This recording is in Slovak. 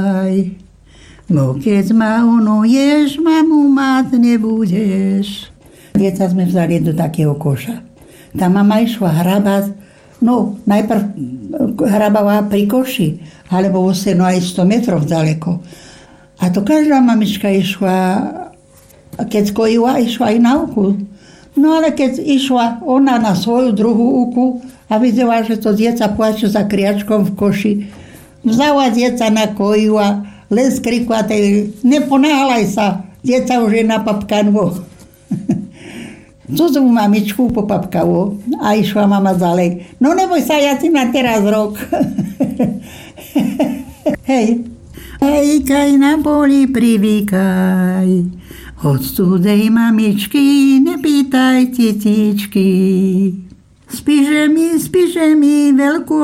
Bo keď ma unuješ, mamu mať nebudeš. Dieca sme vzali do takého koša. Tá mama išla hrabať, no najprv hrabala pri koši, alebo no aj 100 metrov ďaleko. A to každá mamička išla, keď kojila, išla aj na uku. No ale keď išla ona na svoju druhú uku a videla, že to dieca plače za kriačkom v koši, vzala dieca na kojila, len skrikla tej, neponáhľaj sa, dieca už je na papkanvo. Cudzú mamičku popapkalo a išla mama ďalej. No neboj sa, ja ti na teraz rok. Hej. Hej, kaj na poli privykaj, od cudej mamičky nepýtaj tetičky. Spíše mi veľkú